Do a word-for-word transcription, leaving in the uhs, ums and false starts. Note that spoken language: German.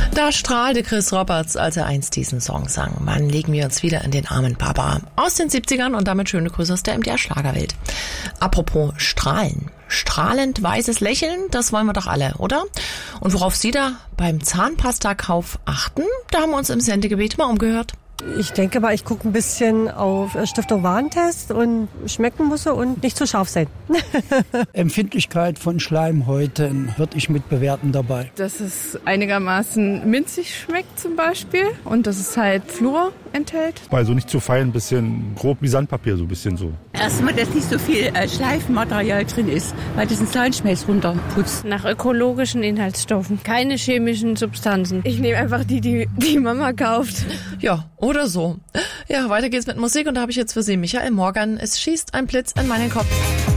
Da strahlte Chris Roberts, als er einst diesen Song sang. Wann legen wir uns wieder in den armen Papa? Aus den siebzigern und damit schöne Grüße aus der M D R-Schlagerwelt. Apropos Strahlen. Strahlend weißes Lächeln, das wollen wir doch alle, oder? Und worauf Sie da beim Zahnpastakauf achten, da haben wir uns im Sendegebet mal umgehört. Ich denke mal, ich gucke ein bisschen auf Stiftung Warentest und schmecken muss er und nicht zu scharf sein. Empfindlichkeit von Schleimhäuten würde ich mit bewerten dabei. Dass es einigermaßen minzig schmeckt zum Beispiel und dass es halt Fluor enthält. Also nicht zu fein, ein bisschen grob wie Sandpapier, so ein bisschen so. Erstmal, dass nicht so viel äh, Schleifmaterial drin ist, weil das den Zahnschmelz runterputzt. Nach ökologischen Inhaltsstoffen, keine chemischen Substanzen. Ich nehme einfach die, die die Mama kauft. Ja, oder so. Ja, weiter geht's mit Musik und da habe ich jetzt für Sie Michael Morgan. Es schießt ein Blitz in meinen Kopf.